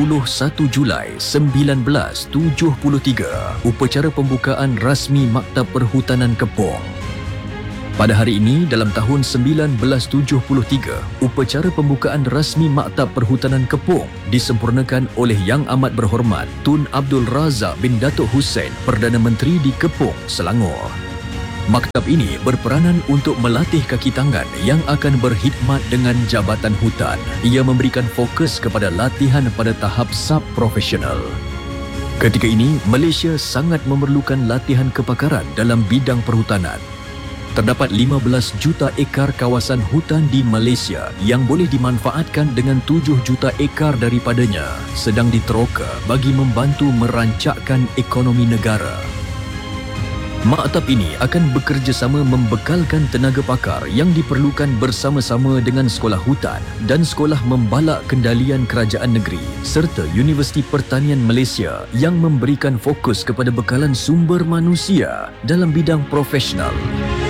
Julai 1973, upacara pembukaan rasmi Maktab Perhutanan Kepong. Pada hari ini, dalam tahun 1973, upacara pembukaan rasmi Maktab Perhutanan Kepong disempurnakan oleh Yang Amat Berhormat Tun Abdul Razak bin Datuk Hussein, Perdana Menteri di Kepong, Selangor. Maktab ini berperanan untuk melatih kaki tangan yang akan berkhidmat dengan Jabatan Hutan. Ia memberikan fokus kepada latihan pada tahap sub-profesional. Ketika ini, Malaysia sangat memerlukan latihan kepakaran dalam bidang perhutanan. Terdapat 15 juta ekar kawasan hutan di Malaysia yang boleh dimanfaatkan dengan 7 juta ekar daripadanya sedang diteroka bagi membantu merancakkan ekonomi negara. Maktab ini akan bekerjasama membekalkan tenaga pakar yang diperlukan bersama-sama dengan Sekolah Hutan dan Sekolah Membalak Kendalian Kerajaan Negeri serta Universiti Pertanian Malaysia yang memberikan fokus kepada bekalan sumber manusia dalam bidang profesional.